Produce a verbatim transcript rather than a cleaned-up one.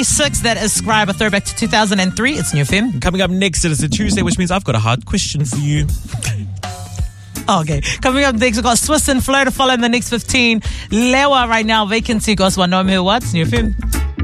Six that ascribe a throwback to two thousand three. It's New F M. Coming up next, it is a Tuesday, which means I've got a hard question for you. Okay, coming up next, we've got Swiss and Flo to follow in the next fifteen. Lewa right now, vacancy goes one. No, I'm here. What's New F M?